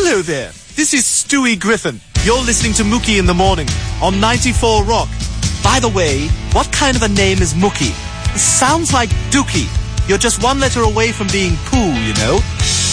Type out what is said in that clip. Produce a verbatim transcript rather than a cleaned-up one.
Hello there. This is Stewie Griffin. You're listening to Mookie in the Morning on ninety-four Rock. By the way, what kind of a name is Mookie? It sounds like Dookie. You're just one letter away from being Pooh, you know.